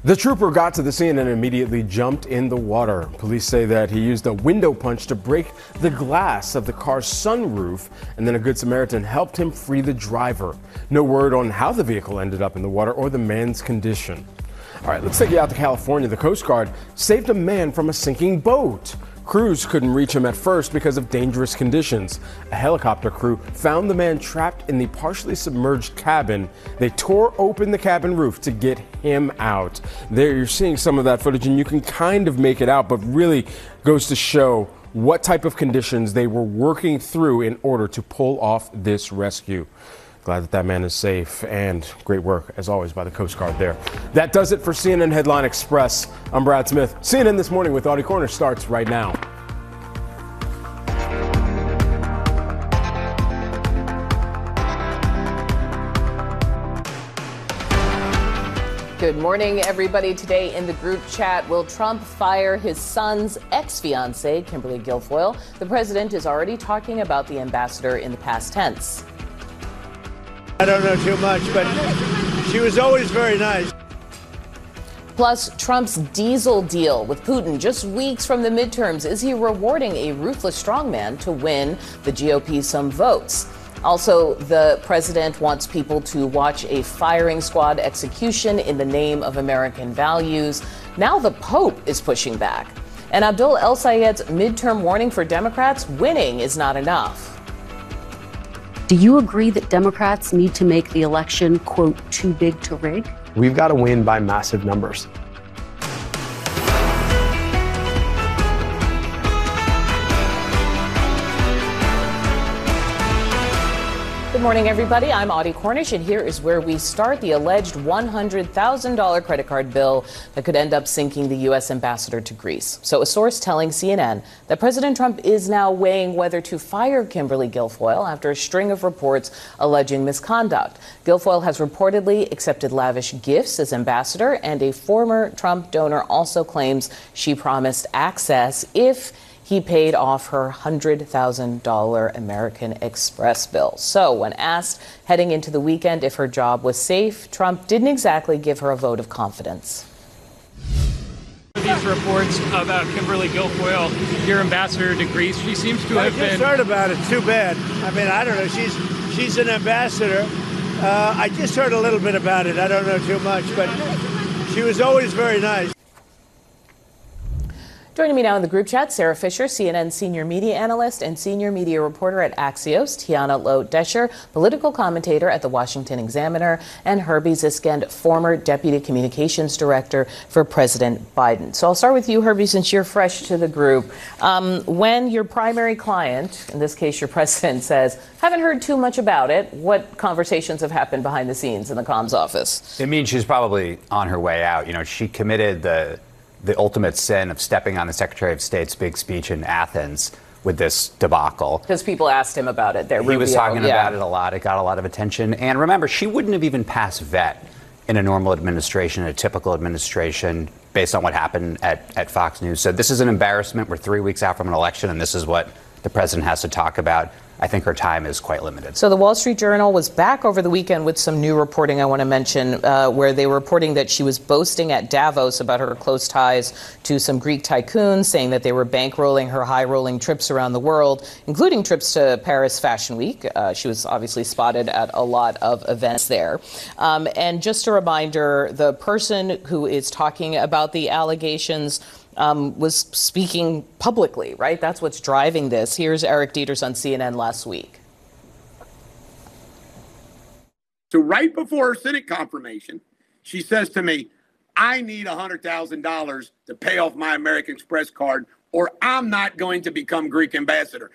The trooper got to the scene and immediately jumped in the water. Police say that he used a window punch to break the glass of the car's sunroof, and then a Good Samaritan helped him free the driver. No word on how the vehicle ended up in the water or the man's condition. All right, let's take you out to California. The Coast Guard saved a man from a sinking boat. Crews couldn't reach him at first because of dangerous conditions. A helicopter crew found the man trapped in the partially submerged cabin. They tore open the cabin roof to get him out. There you're seeing some of that footage and you can kind of make it out, but really goes to show what type of conditions they were working through in order to pull off this rescue. Glad that man is safe, and great work, as always, by the Coast Guard there. That does it for CNN Headline Express. I'm Brad Smith. CNN This Morning with Audie Cornish starts right now. Good morning, everybody. Today in the group chat, will Trump fire his son's ex-fiancée, Kimberly Guilfoyle? The president is already talking about the ambassador in the past tense. I don't know too much, but she was always very nice. Plus, Trump's diesel deal with Putin just weeks from the midterms. Is he rewarding a ruthless strongman to win the GOP some votes? Also, the president wants people to watch a firing squad execution in the name of American values. Now the Pope is pushing back. And Abdul El Sayed's midterm warning for Democrats: winning is not enough. Do you agree that Democrats need to make the election, quote, too big to rig? We've got to win by massive numbers. Good morning, everybody. I'm Audie Cornish, and here is where we start. The alleged $100,000 credit card bill that could end up sinking the U.S. ambassador to Greece. So a source telling CNN that President Trump is now weighing whether to fire Kimberly Guilfoyle after a string of reports alleging misconduct. Guilfoyle has reportedly accepted lavish gifts as ambassador, and a former Trump donor also claims she promised access if he paid off her $100,000 American Express bill. So when asked heading into the weekend if her job was safe, Trump didn't exactly give her a vote of confidence. These reports about Kimberly Guilfoyle, your ambassador to Greece, she seems to have been... I just heard about it. Too bad. I mean, I don't know. She's an ambassador. I just heard a little bit about it. I don't know too much, but she was always very nice. Joining me now in the group chat, Sarah Fisher, CNN senior media analyst and senior media reporter at Axios, Tiana Lowe-Desher, political commentator at the Washington Examiner, and Herbie Ziskind, former deputy communications director for President Biden. So I'll start with you, Herbie, since you're fresh to the group. When your primary client, in this case your president, says, haven't heard too much about it, what conversations have happened behind the scenes in the comms office? It means she's probably on her way out. You know, she committed the ultimate sin of stepping on the Secretary of State's big speech in Athens with this debacle. Because people asked him about it there. He was talking about it a lot. It got a lot of attention. And remember, she wouldn't have even passed vet in a normal administration, a typical administration, based on what happened at Fox News. So this is an embarrassment. We're 3 weeks out from an election, and this is what the president has to talk about. I think her time is quite limited. So the Wall Street Journal was back over the weekend with some new reporting I want to mention, where they were reporting that she was boasting at Davos about her close ties to some Greek tycoons, saying that they were bankrolling her high-rolling trips around the world, including trips to Paris Fashion Week. She was obviously spotted at a lot of events there. And just a reminder, the person who is talking about the allegations was speaking publicly, right? That's what's driving this. Here's Eric Dieters on CNN last week. So right before her Senate confirmation, she says to me, I need $100,000 to pay off my American Express card, or I'm not going to become Greek ambassador.